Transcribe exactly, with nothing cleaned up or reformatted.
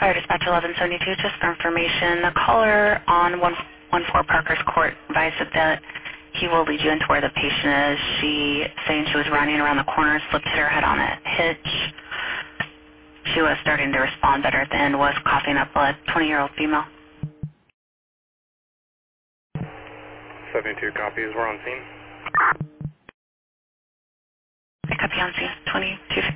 Fire Dispatch eleven seventy-two, just for information, the caller on one fourteen Parker's Court advised that he will lead you into where the patient is. She, saying she was running around the corner, slipped, hit her head on a hitch. She was starting to respond better at the end, was coughing up blood, twenty-year-old female. seventy-two copies, we're on scene. I copy on scene, twenty-two.